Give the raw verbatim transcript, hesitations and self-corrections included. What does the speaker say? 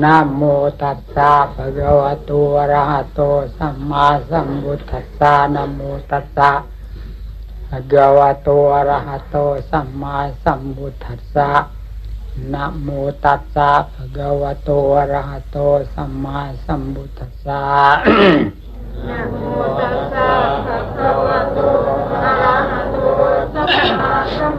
นะโมตัสสะภะคะวะโตอะระหะโตสัมมาสัมพุทธัสสะนะโมตัสสะภะคะวะโตอะระหะโตสัมมาสัมพุทธัสสะนะโมตัสสะภะคะวะโตอะระหะโตสัมมาสัมพุทธัสสะนะโมตัสสะภ